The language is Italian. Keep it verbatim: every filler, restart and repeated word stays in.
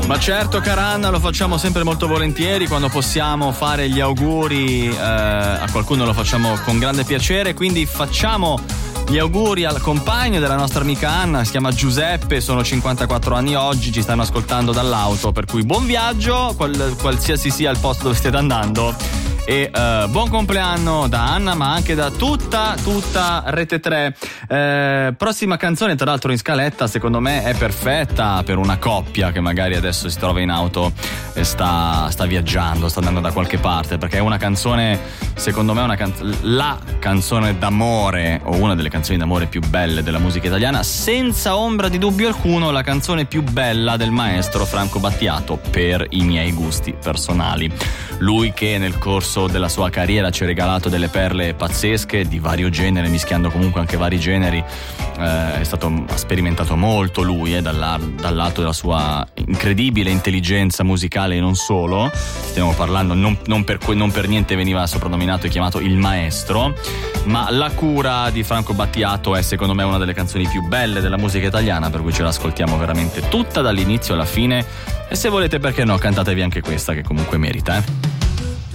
Ma certo, cara Anna, lo facciamo sempre molto volentieri. Quando possiamo fare gli auguri eh, a qualcuno lo facciamo con grande piacere, quindi facciamo gli auguri al compagno della nostra amica Anna, si chiama Giuseppe, sono cinquantaquattro anni oggi, ci stanno ascoltando dall'auto, per cui buon viaggio qual- qualsiasi sia il posto dove stiate andando. E uh, buon compleanno da Anna, ma anche da tutta tutta Rete tre. Eh, prossima canzone, tra l'altro in scaletta, secondo me è perfetta per una coppia che magari adesso si trova in auto e sta, sta viaggiando, sta andando da qualche parte, perché è una canzone, secondo me una can- la canzone d'amore, o una delle canzoni d'amore più belle della musica italiana, senza ombra di dubbio alcuno la canzone più bella del maestro Franco Battiato, per i miei gusti personali. Lui che nel corso della sua carriera ci ha regalato delle perle pazzesche di vario genere, mischiando comunque anche vari generi. Eh, è stato ha sperimentato molto lui eh, dal, dal lato della sua incredibile intelligenza musicale, e non solo. Stiamo parlando, non, non, per, non per niente veniva soprannominato e chiamato il maestro, ma la cura di Franco Battiato è secondo me una delle canzoni più belle della musica italiana, per cui ce l'ascoltiamo veramente tutta dall'inizio alla fine, e se volete, perché no, cantatevi anche questa che comunque merita, eh